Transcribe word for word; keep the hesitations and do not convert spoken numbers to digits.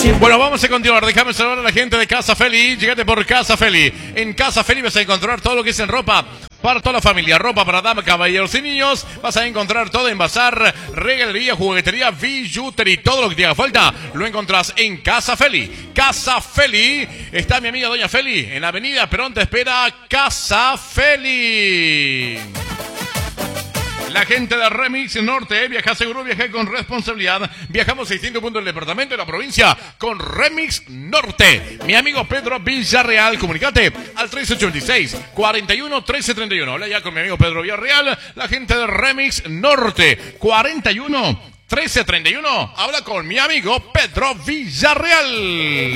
Bueno, vamos a continuar. Déjame saludar a la gente de Casa Feli. Llegate por Casa Feli. En Casa Feli vas a encontrar todo lo que es en ropa para toda la familia. Ropa para damas, caballeros y niños. Vas a encontrar todo en bazar, regalería, juguetería, billutería. Todo lo que te haga falta lo encontrás en Casa Feli. Casa Feli. Está mi amiga Doña Feli en la avenida Perón. Te espera Casa Feli. La gente de Remix Norte, viaja seguro, viaja con responsabilidad. Viajamos seiscientos puntos del departamento de la provincia con Remix Norte. Mi amigo Pedro Villarreal, comunicate al tres ocho seis, cuatro uno, uno tres tres uno. Habla ya con mi amigo Pedro Villarreal, la gente de Remix Norte, cuarenta y uno, trece treinta y uno. Habla con mi amigo Pedro Villarreal.